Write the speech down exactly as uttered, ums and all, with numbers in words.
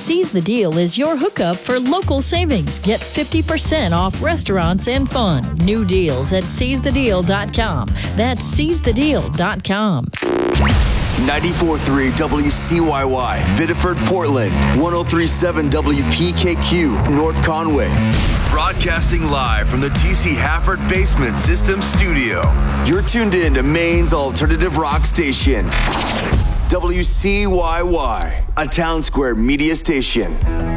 Seize the Deal is your hookup for local savings. Get fifty percent off restaurants and fun. New deals at seize the deal dot com. That's seize the deal dot com. ninety-four point three W C Y Y, Biddeford, Portland. one oh three point seven W P K Q, North Conway. Broadcasting live from the T C Hafford Basement System Studio. You're tuned in to Maine's alternative rock station. W C Y Y, a Town Square media station.